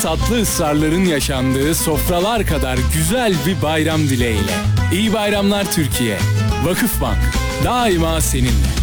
tatlı ısrarların yaşandığı sofralar kadar güzel bir bayram dileğiyle. İyi bayramlar Türkiye. Vakıfbank daima seninle.